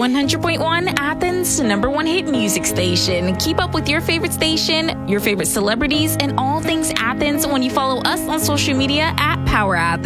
100.1, Athens' number one hit music station. Keep up with your favorite station, your favorite celebrities, and all things Athens when you follow us on social media at Power Athens.